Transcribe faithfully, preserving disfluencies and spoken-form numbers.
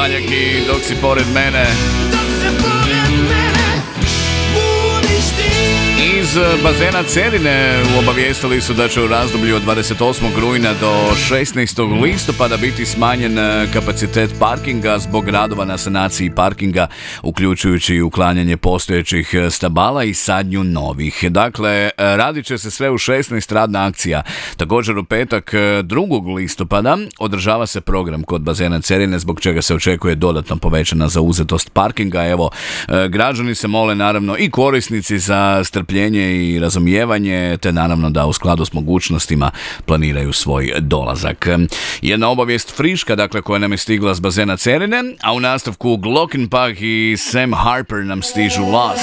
Valjak i Dok si pored mene. Iz bazena Cerine obavijestili su da će u razdoblju od dvadeset osmog rujna do šesnaestog listopada biti smanjen kapacitet parkinga zbog radova na sanaciji parkinga, uključujući uklanjanje postojećih stabala i sadnju novih. Dakle, radit će se sve u šesnaest radna akcija. Također u petak drugog listopada održava se program kod bazena Cerine, zbog čega se očekuje dodatno povećana zauzetost parkinga. Evo, građani se mole naravno i korisnici za strpljenje i razumijevanje, te naravno da u skladu s mogućnostima planiraju svoj dolazak. Jedna obavijest friška, dakle, koja nam je stigla s bazena Cerine, a u nastavku Glockenbach i Sam Harper nam stižu Lost.